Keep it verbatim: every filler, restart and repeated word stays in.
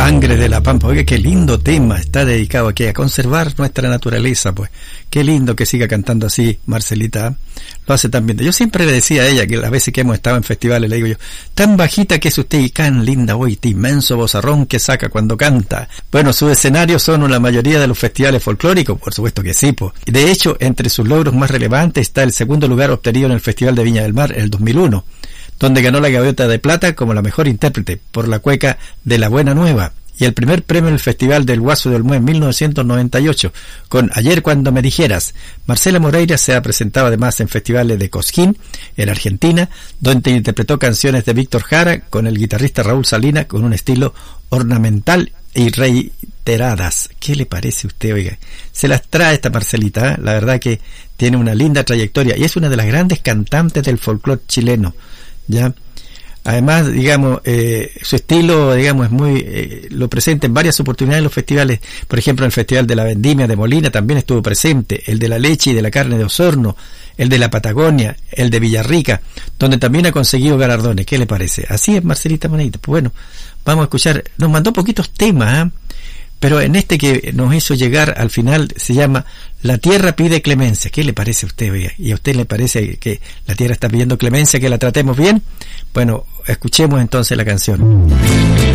Sangre de la Pampa. Oiga, qué lindo tema, está dedicado aquí a conservar nuestra naturaleza, pues. Qué lindo que siga cantando así, Marcelita. Lo hace tan bien. Yo siempre le decía a ella, que las veces que hemos estado en festivales, le digo yo, tan bajita que es usted y tan linda, hoy, este inmenso vozarrón que saca cuando canta. Bueno, sus escenarios son la mayoría de los festivales folclóricos, por supuesto que sí, pues. De hecho, entre sus logros más relevantes está el segundo lugar obtenido en el Festival de Viña del Mar en el dos mil uno, donde ganó la Gaviota de Plata como la mejor intérprete por la cueca de La Buena Nueva, y el primer premio en el Festival del Guaso de Olmué en mil novecientos noventa y ocho, con Ayer cuando me dijeras. Marcela Moreira se ha presentado además en festivales de Cosquín, en Argentina, donde interpretó canciones de Víctor Jara con el guitarrista Raúl Salinas con un estilo ornamental y reiteradas. ¿Qué le parece a usted, oiga? Se las trae esta Marcelita, ¿eh? La verdad que tiene una linda trayectoria y es una de las grandes cantantes del folclore chileno, ¿ya? Además, digamos, eh, su estilo, digamos, es muy, eh, lo presenta en varias oportunidades en los festivales. Por ejemplo, en el Festival de la Vendimia de Molina también estuvo presente, el de la leche y de la carne de Osorno, el de la Patagonia, el de Villarrica, donde también ha conseguido galardones. ¿Qué le parece? Así es, Marcelita Moneita. Pues bueno, vamos a escuchar, nos mandó poquitos temas, ¿eh? Pero en este que nos hizo llegar al final se llama La Tierra pide clemencia. ¿Qué le parece a usted, oiga? ¿Y a usted le parece que la Tierra está pidiendo clemencia, que la tratemos bien? Bueno, escuchemos entonces la canción.